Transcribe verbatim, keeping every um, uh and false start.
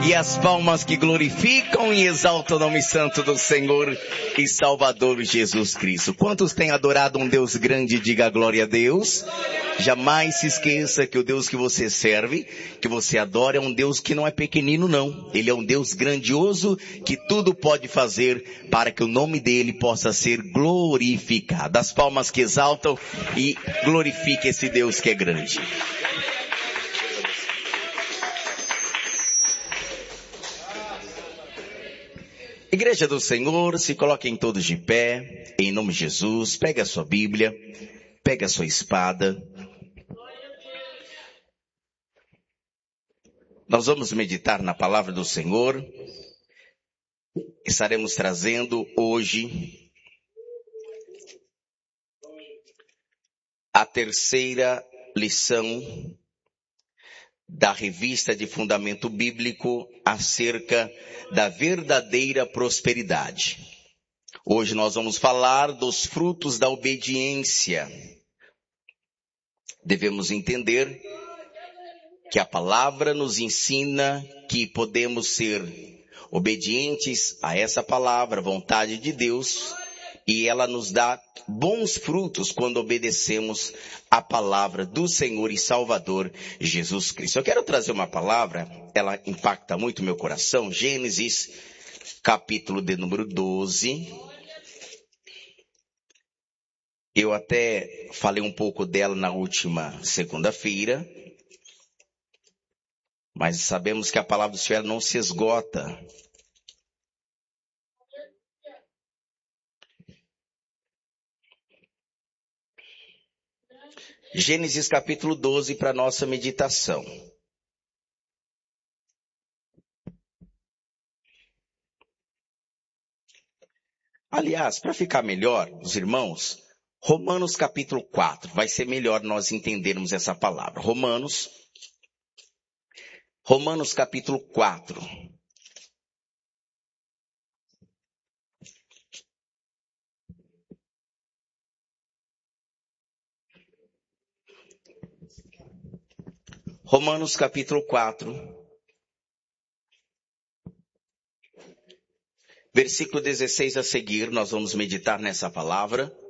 E as palmas que glorificam e exaltam o nome santo do Senhor e Salvador Jesus Cristo. Quantos têm adorado um Deus grande? Diga glória a Deus. Jamais se esqueça que o Deus que você serve, que você adora, é um Deus que não é pequenino não. Ele é um Deus grandioso que tudo pode fazer para que o nome dele possa ser glorificado. As palmas que exaltam e glorifiquem esse Deus que é grande. Igreja do Senhor, se coloquem todos de pé, em nome de Jesus. Pegue a sua Bíblia, pegue a sua espada. Nós vamos meditar na palavra do Senhor. Estaremos trazendo hoje a terceira lição da revista de Fundamento Bíblico acerca da verdadeira prosperidade. Hoje nós vamos falar dos frutos da obediência. Devemos entender que a palavra nos ensina que podemos ser obedientes a essa palavra, vontade de Deus, e ela nos dá bons frutos quando obedecemos a palavra do Senhor e Salvador Jesus Cristo. Eu quero trazer uma palavra, ela impacta muito meu coração, Gênesis, capítulo de número doze. Eu até falei um pouco dela na última segunda-feira, mas sabemos que a palavra do Senhor não se esgota. Gênesis capítulo doze para nossa meditação. Aliás, para ficar melhor, os irmãos, Romanos capítulo quatro, vai ser melhor nós entendermos essa palavra. Romanos, Romanos capítulo quatro. Romanos capítulo quatro, versículo dezesseis a seguir, nós vamos meditar nessa palavra.